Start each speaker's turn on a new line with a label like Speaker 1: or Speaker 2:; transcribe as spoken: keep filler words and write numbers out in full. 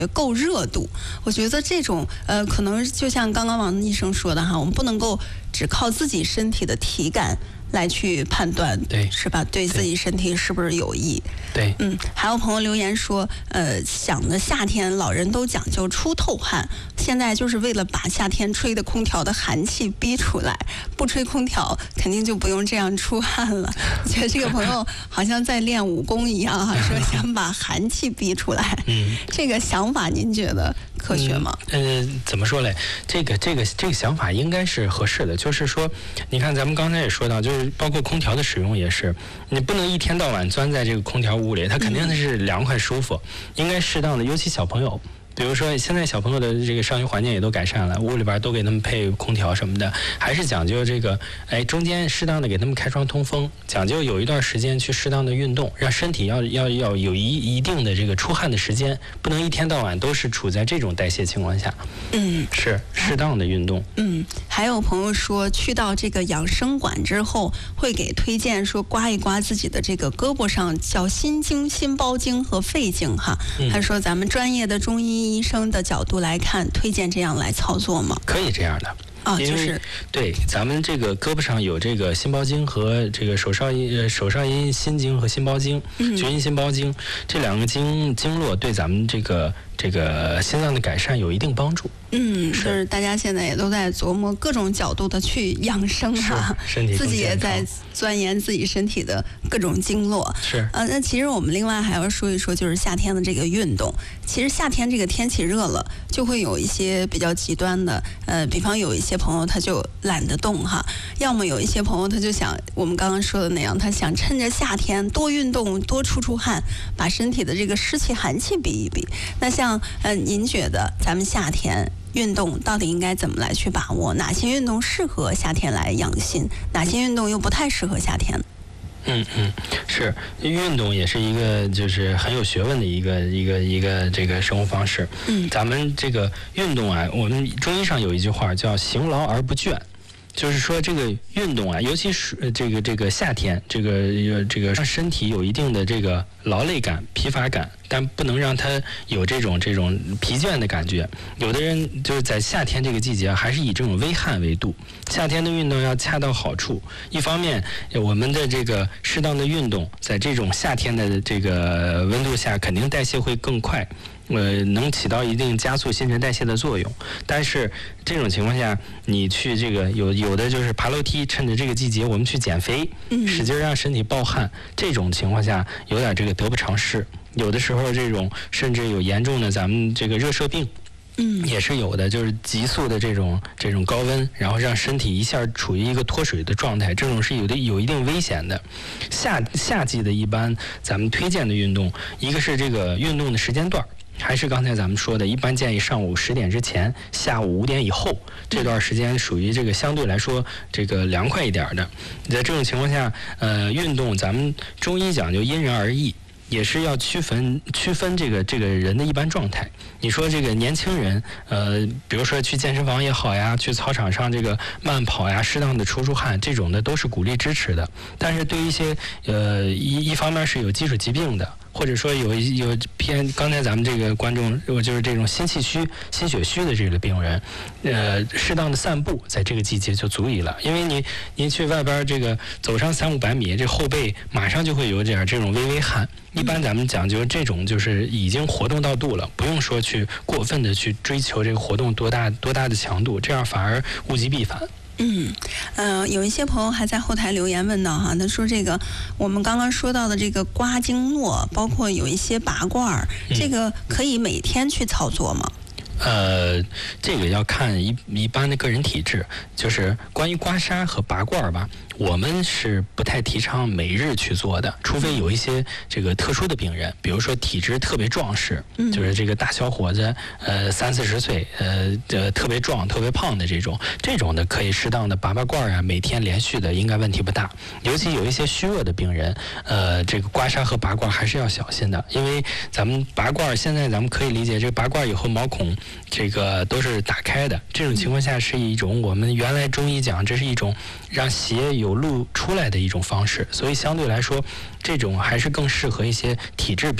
Speaker 1: 够热度。我觉得这种呃，可能就像刚刚王医生说的哈，我们不能够只靠自己身体的体感来去判断，
Speaker 2: 对，
Speaker 1: 是吧？对自己身体是不是有益？
Speaker 2: 对，
Speaker 1: 嗯，还有朋友留言说，呃，想着夏天老人都讲究出透汗，现在就是为了把夏天吹的空调的寒气逼出来，不吹空调肯定就不用这样出汗了。我觉得这个朋友好像在练武功一样哈，说想把寒气逼出来。嗯，这个想法您觉得科学吗？
Speaker 2: 嗯，呃、怎么说嘞？这个这个这个想法应该是合适的，就是说，你看咱们刚才也说到，就是包括空调的使用也是，你不能一天到晚钻在这个空调屋里，它肯定是凉快舒服，应该适当的，尤其小朋友。比如说，现在小朋友的这个上学环境也都改善了，屋里边都给他们配空调什么的，还是讲究这个，哎，中间适当的给他们开窗通风，讲究有一段时间去适当的运动，让身体要要要有一一定的这个出汗的时间，不能一天到晚都是处在这种代谢情况下。嗯，是适当的运动。
Speaker 1: 嗯，还有朋友说，去到这个养生馆之后，会给推荐说刮一刮自己的这个胳膊上，叫心经、心包经和肺经哈。他说咱们专业的中医医生的角度来看，推荐这样来操作吗？
Speaker 2: 可以这样的
Speaker 1: 啊，就是
Speaker 2: 对咱们这个胳膊上有这个心包经和这个手少阴呃手少阴心经和心包经，厥阴心包经这两个经经络对咱们这个这个心脏的改善有一定帮助。
Speaker 1: 嗯，就是大家现在也都在琢磨各种角度的去养生哈，
Speaker 2: 身体
Speaker 1: 自己也在钻研自己身体的各种经络。
Speaker 2: 是，
Speaker 1: 呃，那其实我们另外还要说一说，就是夏天的这个运动。其实夏天这个天气热了，就会有一些比较极端的，呃，比方有一些朋友他就懒得动哈，要么有一些朋友他就想我们刚刚说的那样，他想趁着夏天多运动，多出出汗，把身体的这个湿气寒气逼一逼。那像呃，您觉得咱们夏天运动到底应该怎么来去把握？哪些运动适合夏天来养心？哪些运动又不太适合夏天？
Speaker 2: 嗯嗯，是运动也是一个就是很有学问的一个一个一个这个生活方式。嗯，咱们这个运动啊，我们中医上有一句话叫“行劳而不倦”。就是说，这个运动啊，尤其是这个这个夏天，这个这个让身体有一定的这个劳累感、疲乏感，但不能让它有这种这种疲倦的感觉。有的人就是在夏天这个季节，还是以这种微汗为度。夏天的运动要恰到好处。一方面，我们的这个适当的运动，在这种夏天的这个温度下，肯定代谢会更快。呃，能起到一定加速新陈代谢的作用，但是这种情况下，你去这个有有的就是爬楼梯，趁着这个季节我们去减肥，使劲让身体暴汗，这种情况下有点这个得不偿失。有的时候这种甚至有严重的咱们这个热射病。嗯，也是有的，就是急速的这种这种高温，然后让身体一下处于一个脱水的状态，这种是有的有一定危险的。夏夏季的一般咱们推荐的运动，一个是这个运动的时间段，还是刚才咱们说的，一般建议上午十点之前，下午五点以后这段时间属于这个相对来说这个凉快一点的。在这种情况下，呃，运动咱们中医讲究因人而异。也是要区分区分这个这个人的一般状态。你说这个年轻人，呃，比如说去健身房也好呀，去操场上这个慢跑呀，适当的出出汗，这种的都是鼓励支持的。但是对于一些呃一一方面是有基础疾病的，或者说有有偏刚才咱们这个观众，就是这种心气虚、心血虚的这个病人，呃，适当的散步在这个季节就足以了。因为你你去外边这个走上三五百米，这后背马上就会有点这种微微汗。一般咱们讲究这种就是已经活动到度了，不用说去过分的去追求这个活动多大多大的强度，这样反而物极必反。
Speaker 1: 嗯，呃，有一些朋友还在后台留言问到哈，他说这个我们刚刚说到的这个刮经络，包括有一些拔罐，嗯、这个可以每天去操作吗？
Speaker 2: 呃，这个要看一一般的个人体质，就是关于刮痧和拔罐吧，我们是不太提倡每日去做的，除非有一些这个特殊的病人，比如说体质特别壮实，嗯、就是这个大小伙子，呃，三四十岁，呃，呃，特别壮、特别胖的这种，这种的可以适当的拔拔罐啊，每天连续的应该问题不大。尤其有一些虚弱的病人，呃，这个刮痧和拔罐还是要小心的，因为咱们拔罐现在咱们可以理解，这个拔罐以后毛孔这个都是打开的，这种情况下是一种我们原来中医讲，这是一种让血有路出来的一种方式，所以相对来说，这种还是更适合一些体质